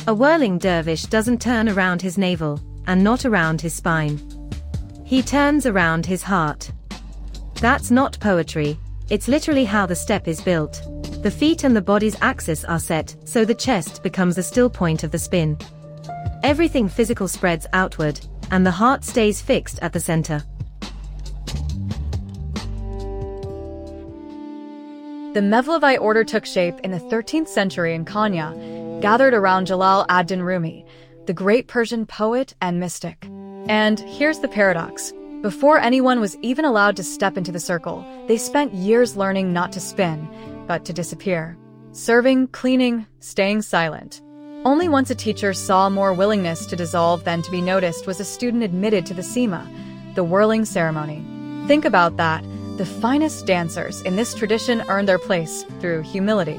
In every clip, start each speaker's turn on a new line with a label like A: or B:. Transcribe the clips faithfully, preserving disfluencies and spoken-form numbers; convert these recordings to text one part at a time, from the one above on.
A: A whirling dervish doesn't turn around his navel, and not around his spine. He turns around his heart. That's not poetry, it's literally how the step is built. The feet and the body's axis are set, so the chest becomes the still point of the spin. Everything physical spreads outward, and the heart stays fixed at the center.
B: The Mevlevite order took shape in the thirteenth century in Konya, gathered around Jalal ad-Din Rumi, the great Persian poet and mystic. And here's the paradox. Before anyone was even allowed to step into the circle, they spent years learning not to spin, but to disappear. Serving, cleaning, staying silent. Only once a teacher saw more willingness to dissolve than to be noticed was a student admitted to the Sema, the whirling ceremony. Think about that. The finest dancers in this tradition earned their place through humility.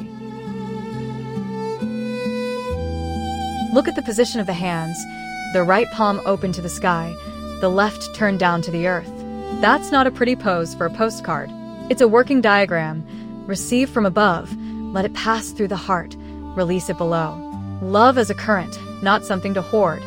B: Look at the position of the hands, the right palm open to the sky, the left turned down to the earth. That's not a pretty pose for a postcard. It's a working diagram. Receive from above, let it pass through the heart, release it below. Love as a current, not something to hoard.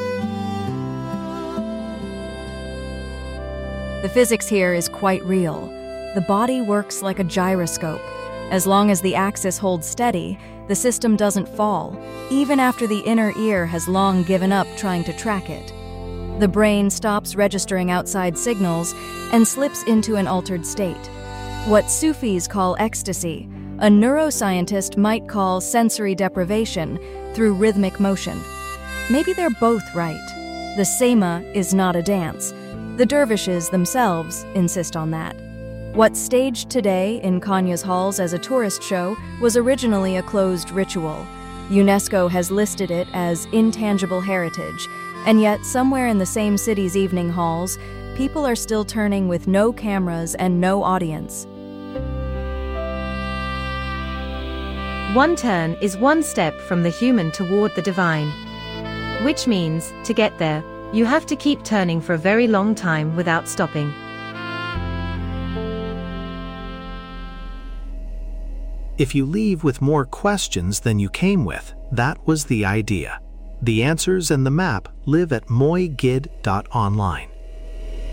C: The physics here is quite real. The body works like a gyroscope. As long as the axis holds steady, the system doesn't fall, even after the inner ear has long given up trying to track it. The brain stops registering outside signals and slips into an altered state. What Sufis call ecstasy, a neuroscientist might call sensory deprivation through rhythmic motion. Maybe they're both right. The Sema is not a dance. The dervishes themselves insist on that. What's staged today in Konya's halls as a tourist show was originally a closed ritual. UNESCO has listed it as intangible heritage, and yet somewhere in the same city's evening halls, people are still turning with no cameras and no audience.
A: One turn is one step from the human toward the divine. Which means, to get there, you have to keep turning for a very long time without stopping.
D: If you leave with more questions than you came with, that was the idea. The answers and the map live at moy gid dot online.